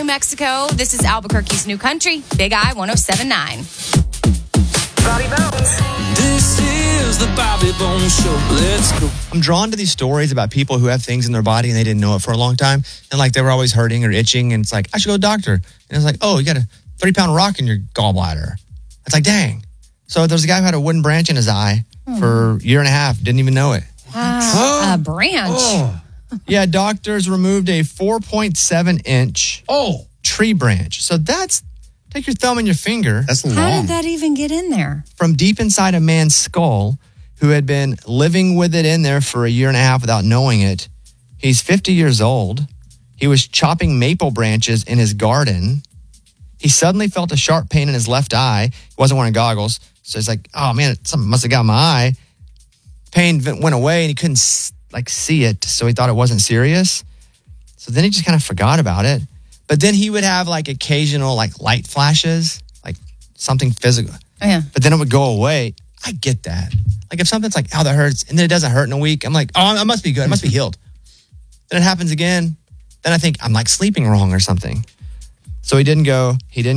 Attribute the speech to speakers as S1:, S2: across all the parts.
S1: New Mexico, this is Albuquerque's New Country, Big I 107.9.
S2: Bobby Bones.
S3: This is the Bobby Bones Show. Let's go.
S4: I'm drawn to these stories about people who have things in their body and they didn't know it for a long time. And like they were always hurting or itching. And it's like, I should go to the doctor. And it's like, oh, you got a 30-pound rock in your gallbladder. It's like, dang. So there's a guy who had a wooden branch in his eye for a year and a half. Didn't even know it.
S1: A branch.
S4: Yeah, doctors removed a 4.7-inch tree branch. So that's, take your thumb and your finger.
S5: That's long.
S1: How did that even get in there?
S4: From deep inside a man's skull who had been living with it in there for a year and a half without knowing it. He's 50 years old. He was chopping maple branches in his garden. He suddenly felt a sharp pain in his left eye. He wasn't wearing goggles. So he's like, oh, man, something must have got my eye. Pain went away and he couldn't see it. So he thought it wasn't serious. So then he just kind of forgot about it. But then he would have like occasional like light flashes, like something physical.
S1: Oh, yeah.
S4: But then it would go away. I get that. Like if something's like, oh, that hurts, and then it doesn't hurt in a week, I'm like, oh, it must be good. It must be healed. Then it happens again. Then I think I'm like sleeping wrong or something. So he didn't go.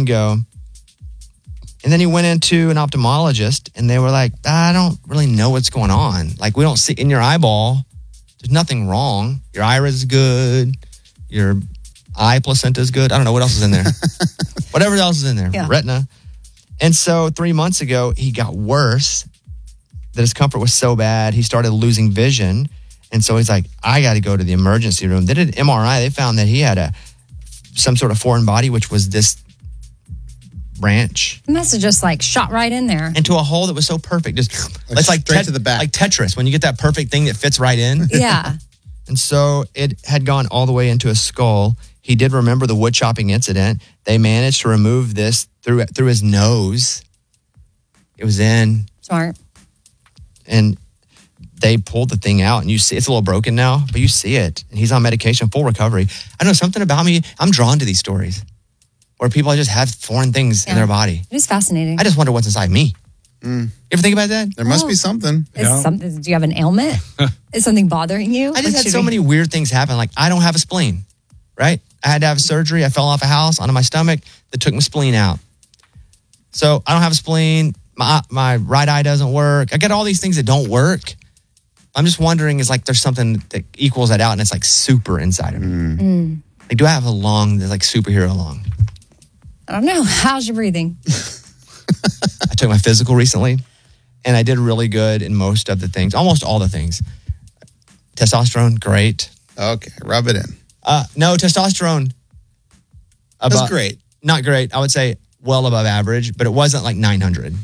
S4: And then he went into an ophthalmologist and they were like, I don't really know what's going on. Like we don't see in your eyeball. There's nothing wrong. Your iris is good. Your eye placenta is good. I don't know what else is in there. Whatever else is in there.
S1: Yeah.
S4: Retina. And so 3 months ago, he got worse. The discomfort was so bad. He started losing vision. And so he's like, I got to go to the emergency room. They did an MRI. They found that he had some sort of foreign body, which was this branch.
S1: It must have just like shot right in there.
S4: Into a hole that was so perfect. Just it's like
S5: straight to the back.
S4: Like Tetris, when you get that perfect thing that fits right in.
S1: Yeah.
S4: And so it had gone all the way into his skull. He did remember the wood chopping incident. They managed to remove this through his nose. It was in.
S1: Smart.
S4: And they pulled the thing out, and you see it's a little broken now, but you see it. And he's on medication, full recovery. I don't know, something about me, I'm drawn to these stories where people just have foreign things in their body.
S1: It is fascinating.
S4: I just wonder what's inside me. You ever think about that?
S5: There must be something.
S1: Do you have an ailment? Is something bothering you?
S4: I just had so many weird things happen. Like, I don't have a spleen, right? I had to have surgery. I fell off a house onto my stomach that took my spleen out. So I don't have a spleen. My right eye doesn't work. I get all these things that don't work. I'm just wondering, is like there's something that equals that out and it's like super inside of me. Like, do I have a lung that's like superhero lung?
S1: I don't know. How's your breathing?
S4: I took my physical recently and I did really good in most of the things, almost all the things. Testosterone, great.
S5: Okay, rub it in.
S4: No, testosterone.
S5: That's great.
S4: Not great. I would say well above average, but it wasn't like 900.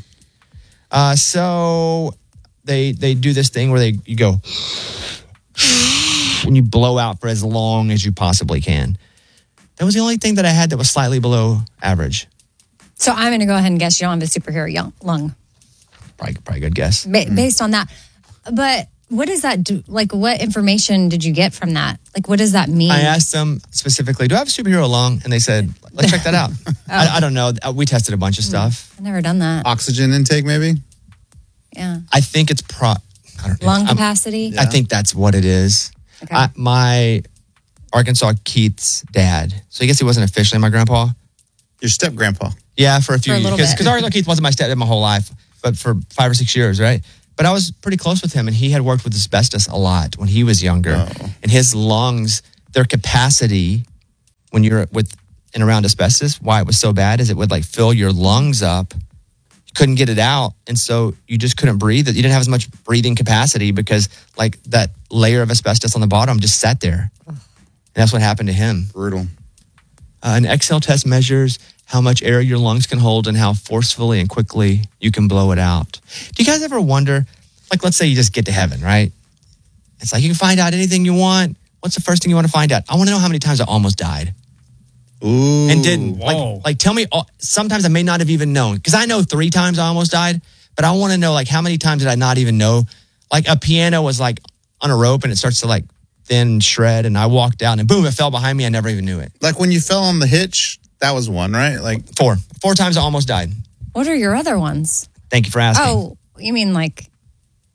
S4: So they do this thing where you go and you blow out for as long as you possibly can. That was the only thing that I had that was slightly below average.
S1: So I'm going to go ahead and guess you don't have a superhero lung.
S4: Probably a good guess.
S1: Based on that. But what does that do? Like, what information did you get from that? Like, what does that mean?
S4: I asked them specifically, do I have a superhero lung? And they said, let's check that out. I don't know. We tested a bunch of stuff.
S1: I've never done that.
S5: Oxygen intake, maybe?
S1: Yeah.
S4: I think it's
S1: lung capacity?
S4: I think that's what it is.
S1: Okay.
S4: My Arkansas Keith's dad, so I guess he wasn't officially my grandpa.
S5: Your step-grandpa.
S4: Yeah, for a few years.
S1: little bit.
S4: Because Arkansas Keith wasn't my stepdad my whole life, but for 5 or 6 years, right? But I was pretty close with him, and he had worked with asbestos a lot when he was younger.
S5: Oh.
S4: And his lungs, their capacity when you're with and around asbestos, why it was so bad is it would like fill your lungs up. You couldn't get it out, and so you just couldn't breathe. You didn't have as much breathing capacity because like that layer of asbestos on the bottom just sat there. And that's what happened to him.
S5: Brutal.
S4: An Excel test measures how much air your lungs can hold and how forcefully and quickly you can blow it out. Do you guys ever wonder, like, let's say you just get to heaven, right? It's like you can find out anything you want. What's the first thing you want to find out? I want to know how many times I almost died.
S5: Ooh.
S4: And didn't. Like tell me, sometimes I may not have even known. Because I know 3 times I almost died, but I want to know, like, how many times did I not even know? Like, a piano was, like, on a rope and it starts to, like, thin shred, and I walked out and boom, it fell behind me. I never even knew it.
S5: Like when you fell on the hitch, that was one, right? Like
S4: 4 times I almost died.
S1: What are your other ones?
S4: Thank you for asking.
S1: Oh, you mean like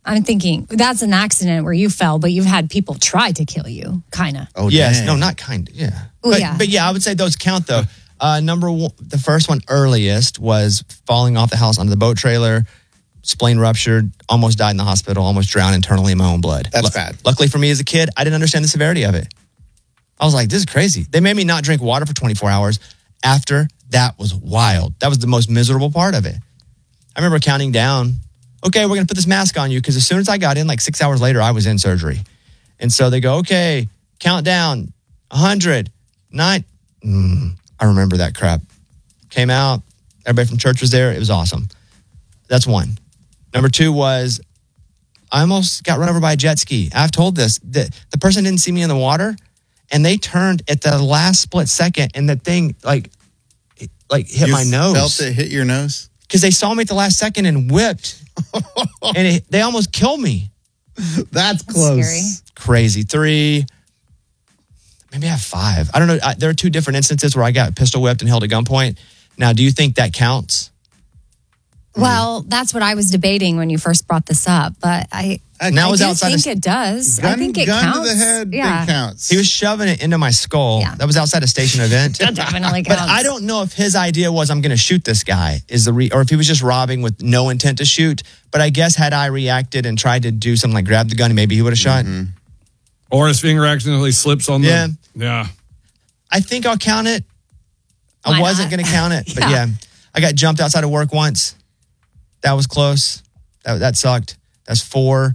S1: I'm thinking that's an accident where you fell, but you've had people try to kill you, kind of.
S5: Oh,
S4: Yes.
S5: dang.
S4: No, not kind of. Yeah.
S1: Oh,
S4: But,
S1: yeah.
S4: but yeah, I would say those count though. Number one, the first one earliest was falling off the house onto the boat trailer, spleen ruptured, almost died in the hospital, almost drowned internally in my own blood.
S5: That's bad.
S4: Luckily for me as a kid, I didn't understand the severity of it. I was like, this is crazy. They made me not drink water for 24 hours. After that was wild. That was the most miserable part of it. I remember counting down. Okay, we're going to put this mask on you because as soon as I got in, like 6 hours later, I was in surgery. And so they go, okay, count down, 100, 9. I remember that crap. Came out, everybody from church was there. It was awesome. That's one. Number two was I almost got run over by a jet ski. I've told this. The person didn't see me in the water, and they turned at the last split second, and the thing like hit my nose.
S5: Felt it hit your nose?
S4: Because they saw me at the last second and whipped. And they almost killed me.
S5: That's close.
S1: Scary.
S4: Crazy. 3, maybe I have 5. I don't know. There are 2 different instances where I got pistol whipped and held at gunpoint. Now, do you think that counts?
S1: Well, that's what I was debating when you first brought this up, but I
S4: Now it was
S1: do
S4: outside
S1: think it does. I think it
S5: gun
S1: counts.
S5: to the head,
S1: Yeah.
S5: it counts.
S4: He was shoving it into my skull.
S1: Yeah.
S4: That was outside a station event.
S1: That definitely
S4: But
S1: counts.
S4: I don't know if his idea was I'm going to shoot this guy or if he was just robbing with no intent to shoot. But I guess had I reacted and tried to do something like grab the gun, maybe he would have shot.
S6: Or his finger accidentally slips on
S4: Yeah.
S6: the... Yeah.
S4: I think I'll count it.
S1: Why
S4: I wasn't
S1: not?
S4: going to count it, but
S1: Yeah.
S4: yeah, I got jumped outside of work once. That was close. That sucked. That's 4.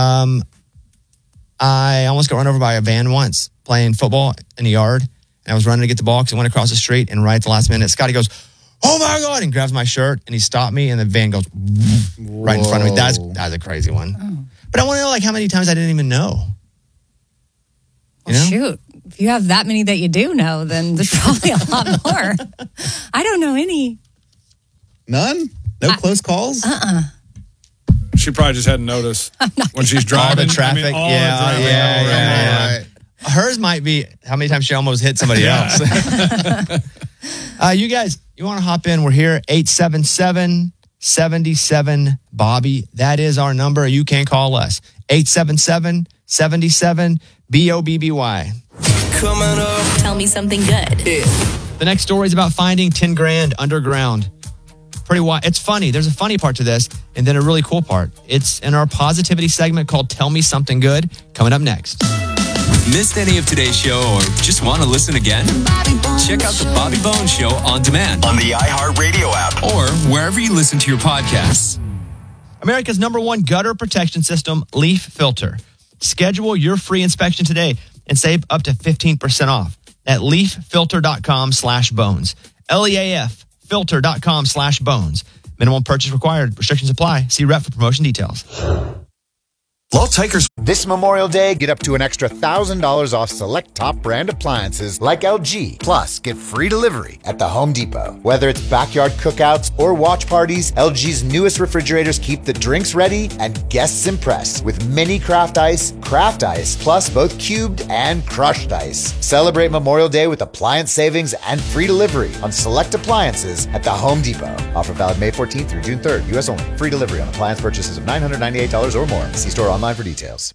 S4: I almost got run over by a van once playing football in the yard, and I was running to get the ball because I went across the street, and right at the last minute, Scotty goes, "Oh my God," and grabs my shirt, and he stopped me, and the van goes right in front of me. That's a crazy one.
S1: Oh.
S4: But I want to know like how many times I didn't even know. You know?
S1: Shoot. If you have that many that you do know, then there's probably a lot more. I don't know any.
S5: None? No close calls?
S6: She probably just hadn't noticed when she's driving.
S4: All the traffic.
S6: all the
S4: Yeah,
S6: traffic.
S4: yeah.
S5: All right.
S4: Hers might be how many times she almost hit somebody else. You guys, you want to hop in? We're here, 877-77-BOBBY. That is our number. You can call us, 877-77-BOBBY.
S3: Coming up.
S2: Tell me something good.
S4: The next story is about finding 10 grand underground. Pretty wild. It's funny. There's a funny part to this and then a really cool part. It's in our positivity segment called Tell Me Something Good, coming up next.
S7: Missed any of today's show or just want to listen again? Check out the Bobby Bones Show on demand
S8: On the iHeartRadio app.
S7: or wherever you listen to your podcasts.
S4: America's #1 gutter protection system, Leaf Filter. Schedule your free inspection today and save up to 15% off at leaffilter.com/bones. LEAF filter.com/bones. Minimum purchase required. Restrictions apply. See rep for promotion details.
S8: Walt Tykers.
S9: This Memorial Day, get up to an extra $1,000 off select top brand appliances like LG. Plus, get free delivery at the Home Depot. Whether it's backyard cookouts or watch parties, LG's newest refrigerators keep the drinks ready and guests impressed with mini craft ice, plus both cubed and crushed ice. Celebrate Memorial Day with appliance savings and free delivery on select appliances at the Home Depot. Offer valid May 14th through June 3rd, U.S. only. Free delivery on appliance purchases of $998 or more. See store online for details.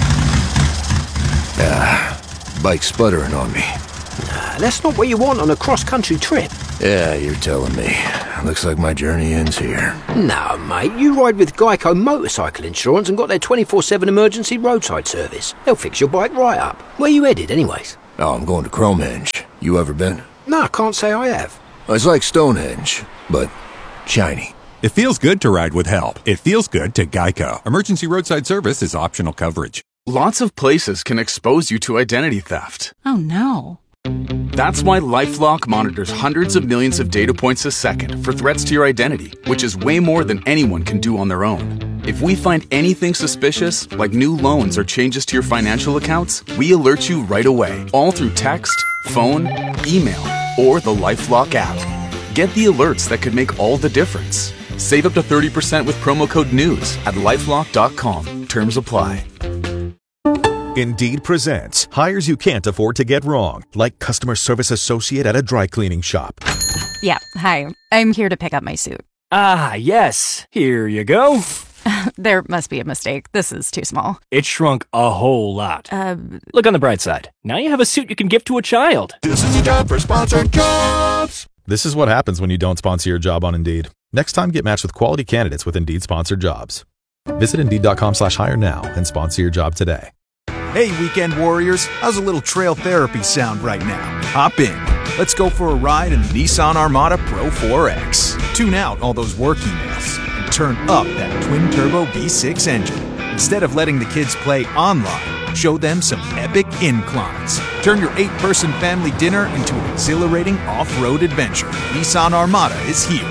S8: Bike sputtering on me.
S10: That's not what you want on a cross-country trip.
S8: Yeah, you're telling me. Looks like my journey ends here.
S10: No, mate, you ride with Geico Motorcycle Insurance and got their 24/7 emergency roadside service. They'll fix your bike right up. Where you headed, anyways?
S8: Oh, I'm going to Cromehenge. You ever been?
S10: No, I can't say I have.
S8: It's like Stonehenge, but shiny.
S11: It feels good to ride with help. It feels good to Geico. Emergency roadside service is optional coverage.
S12: Lots of places can expose you to identity theft.
S2: Oh no.
S12: That's why LifeLock monitors hundreds of millions of data points a second for threats to your identity, which is way more than anyone can do on their own. If we find anything suspicious, like new loans or changes to your financial accounts, we alert you right away, all through text, phone, email, or the LifeLock app. Get the alerts that could make all the difference. Save up to 30% with promo code NEWS at LifeLock.com. Terms apply.
S13: Indeed presents hires you can't afford to get wrong, like customer service associate at a dry cleaning shop.
S2: Yeah, hi. I'm here to pick up my suit.
S10: Ah, yes. Here you go.
S14: There must be a mistake. This is too small.
S15: It shrunk a whole lot. Look on the bright side. Now you have a suit you can give to a child.
S13: This is a job for sponsored jobs. This is what happens when you don't sponsor your job on Indeed. Next time, get matched with quality candidates with Indeed sponsored jobs. Visit Indeed.com/hire now and sponsor your job today.
S16: Hey, weekend warriors. How's a little trail therapy sound right now? Hop in. Let's go for a ride in the Nissan Armada Pro 4X. Tune out all those work emails and turn up that twin-turbo V6 engine. Instead of letting the kids play online, show them some epic inclines. Turn your 8-person family dinner into an exhilarating off-road adventure. Nissan Armada is here.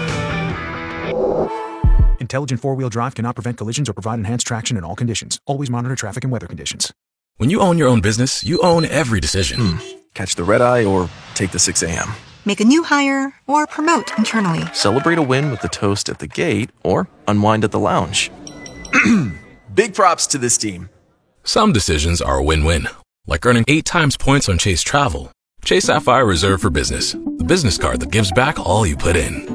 S16: Intelligent four-wheel drive cannot prevent collisions or provide enhanced traction in all conditions. Always monitor traffic and weather conditions.
S17: When you own your own business, you own every decision. Catch the red eye or take the 6 a.m.
S18: Make a new hire or promote internally.
S17: Celebrate a win with the toast at the gate or unwind at the lounge.
S16: Big props to this team.
S19: Some decisions are a win-win, like earning 8 times points on Chase Travel. Chase Sapphire Reserve for Business, the business card that gives back all you put in.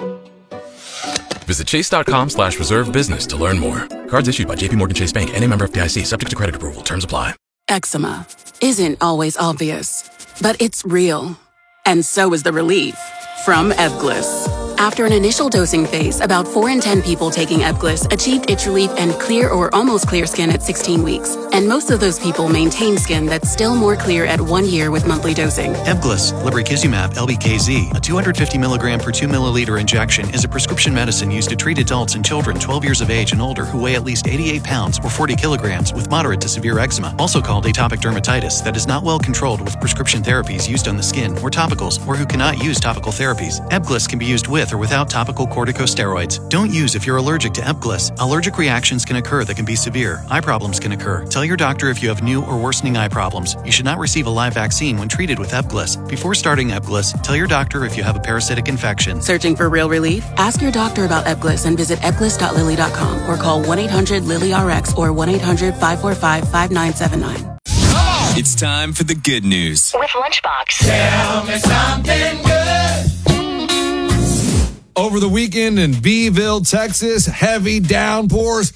S19: Visit chase.com/reserve business to learn more. Cards issued by JPMorgan Chase Bank and a member of FDIC, subject to credit approval. Terms apply.
S20: Eczema isn't always obvious, but it's real. And so is the relief from Ebglyss. After an initial dosing phase, about 4 in 10 people taking Ebglyss achieved itch relief and clear or almost clear skin at 16 weeks. And most of those people maintain skin that's still more clear at 1 year with monthly dosing.
S21: Ebglyss, lebrikizumab LBKZ, a 250 milligram per 2 milliliter injection, is a prescription medicine used to treat adults and children 12 years of age and older who weigh at least 88 pounds or 40 kilograms with moderate to severe eczema, also called atopic dermatitis, that is not well controlled with prescription therapies used on the skin or topicals, or who cannot use topical therapies. Ebglyss can be used with or without topical corticosteroids. Don't use if you're allergic to Ebglyss. Allergic reactions can occur that can be severe. Eye problems can occur. Tell your doctor if you have new or worsening eye problems. You should not receive a live vaccine when treated with Ebglyss. Before starting Ebglyss, tell your doctor if you have a parasitic infection.
S20: Searching for real relief? Ask your doctor about Ebglyss and visit ebglyss.lilly.com or call 1-800-LILY-RX or 1-800-545-5979.
S7: It's time for the good news.
S22: With Lunchbox.
S3: Tell me something good. Over the weekend in Beeville, Texas, heavy downpours,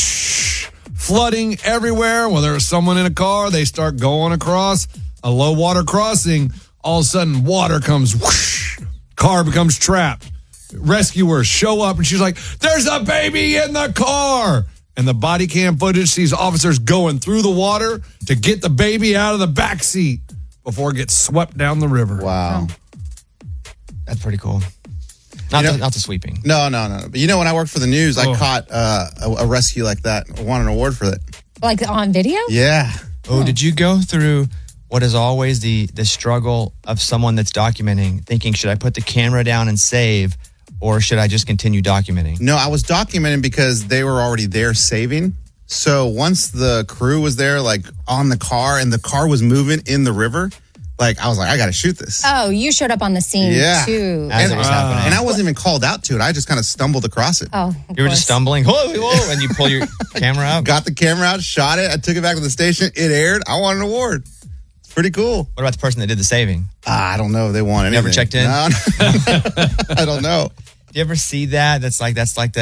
S3: flooding everywhere. Well, there was someone in a car. They start going across a low water crossing. All of a sudden, water comes, whoosh, car becomes trapped. Rescuers show up, and she's like, there's a baby in the car. And the body cam footage sees officers going through the water to get the baby out of the back seat before it gets swept down the river.
S5: Wow.
S4: That's pretty cool. Not the sweeping.
S5: No. But when I worked for the news, I caught a rescue like that. I won an award for it.
S1: Like on video?
S5: Yeah.
S4: Oh, did you go through what is always the struggle of someone that's documenting, thinking, should I put the camera down and save, or should I just continue documenting?
S5: No, I was documenting because they were already there saving. So once the crew was there, like on the car, and the car was moving in the river, like I was like, I got to shoot this.
S1: Oh, you showed up on the scene too.
S4: As it was happening.
S5: And I wasn't even called out to it. I just kind of stumbled across it.
S1: Oh,
S4: you were just stumbling. Whoa, and you pull your camera out.
S5: Got the camera out, shot it. I took it back to the station. It aired. I won an award. It's pretty cool.
S4: What about the person that did the saving?
S5: I don't know if they won anything.
S4: Never checked in?
S5: No. I don't know.
S4: Do you ever see that? That's like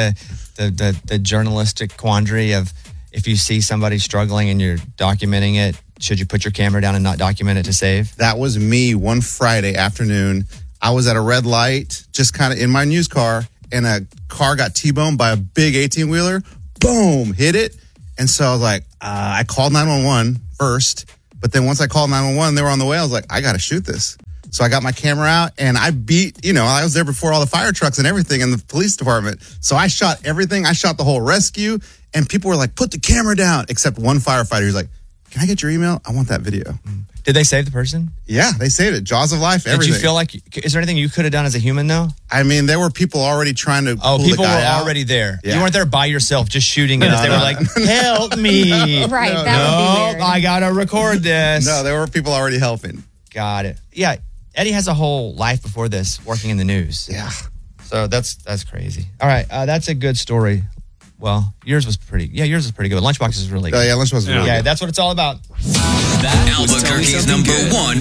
S4: the journalistic quandary of if you see somebody struggling and you're documenting it, should you put your camera down and not document it to save?
S5: That was me one Friday afternoon. I was at a red light, just kind of in my news car, and a car got T-boned by a big 18-wheeler. Boom, hit it. And so I was like, I called 911 first. But then once I called 911, they were on the way. I was like, I got to shoot this. So I got my camera out, and I beat, I was there before all the fire trucks and everything in the police department. So I shot everything. I shot the whole rescue, and people were like, put the camera down, except one firefighter who's like, can I get your email? I want that video.
S4: Did they save the person?
S5: Yeah, they saved it. Jaws of life, everything.
S4: Did you feel like, is there anything you could have done as a human, though?
S5: I mean, there were people already trying to pull
S4: people
S5: the guy
S4: were
S5: out.
S4: already there.
S5: Yeah.
S4: You weren't there by yourself just shooting it. They were like, help me.
S1: Right, that would be weird.
S4: I got to record this.
S5: No, there were people already helping.
S4: Got it. Yeah, Eddie has a whole life before this working in the news.
S5: Yeah.
S4: So that's crazy. All right, that's a good story. Well, yours was pretty good. Lunchbox is really good.
S5: Yeah, Lunchbox is really good.
S4: Yeah, that's what it's all about.
S7: That was Albuquerque's #1